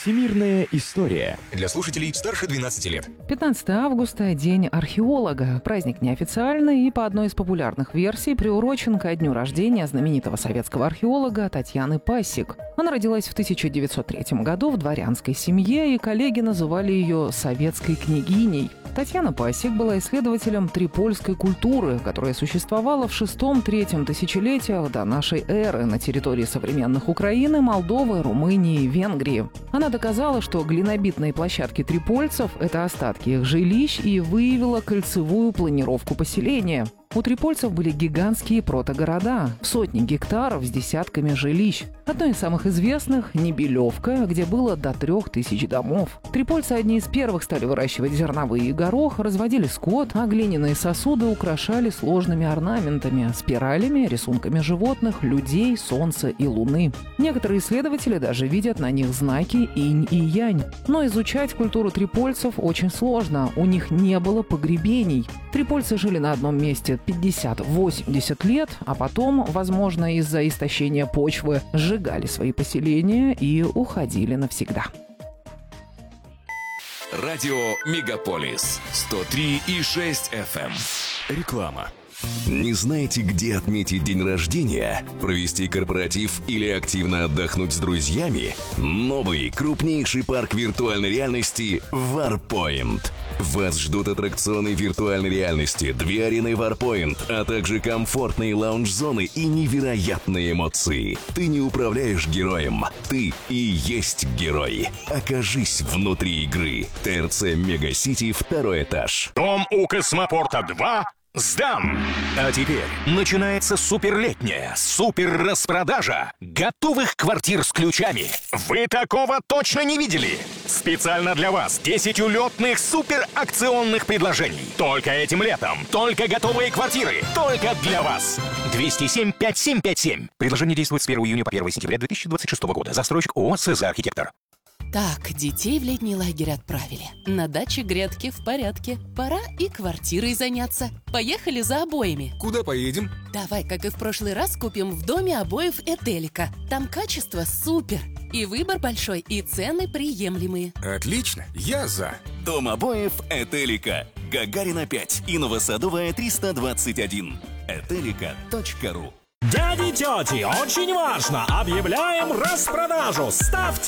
Всемирная история. Для слушателей старше 12 лет. 15 августа – День археолога. Праздник неофициальный и по одной из популярных версий приурочен ко дню рождения знаменитого советского археолога Татьяны Пассик. Она родилась в 1903 году в дворянской семье, и коллеги называли ее «советской княгиней». Татьяна Пассик была исследователем трипольской культуры, которая существовала в VI-III тысячелетиях до нашей эры на территории современных Украины, Молдовы, Румынии и Венгрии. Она доказала, что глинобитные площадки трипольцев – это остатки их жилищ, и выявила кольцевую планировку поселения. У трипольцев были гигантские протогорода, сотни гектаров с десятками жилищ. Одно из самых известных – Небелевка, где было до 3000 домов. Трипольцы одни из первых стали выращивать зерновые и горох, разводили скот, а глиняные сосуды украшали сложными орнаментами, спиралями, рисунками животных, людей, солнца и луны. Некоторые исследователи даже видят на них знаки инь и янь. Но изучать культуру трипольцев очень сложно, у них не было погребений. Трипольцы жили на одном месте 50-80 лет, а потом, возможно, из-за истощения почвы, сжигали свои поселения и уходили навсегда. Радио Мегаполис 103,6 FM. Реклама. Не знаете, где отметить день рождения, провести корпоратив или активно отдохнуть с друзьями? Новый, крупнейший парк виртуальной реальности Warpoint. Вас ждут аттракционы виртуальной реальности, 2 арены Warpoint, а также комфортные лаунж-зоны и невероятные эмоции. Ты не управляешь героем, ты и есть герой. Окажись внутри игры. ТРЦ Мегасити, 2-й этаж. Дом у Космопорта 2 сдан! А теперь начинается суперлетняя супер-распродажа готовых квартир с ключами. Вы такого точно не видели? Специально для вас 10 улетных супер-акционных предложений. Только этим летом. Только готовые квартиры. Только для вас. 207-5757. Предложение действует с 1 июня по 1 сентября 2026 года. Застройщик ООО «СЗ Архитектор». Так, детей в летний лагерь отправили. На даче грядки в порядке. Пора и квартирой заняться. Поехали за обоями. Куда поедем? Давай, как и в прошлый раз, купим в доме обоев Этелика. Там качество супер. И выбор большой, и цены приемлемые. Отлично, я за. Дом обоев Этелика. Гагарина 5 и Новосадовая 321. Этелика.ру. Дяди, тети, очень важно! Объявляем распродажу! Ставьте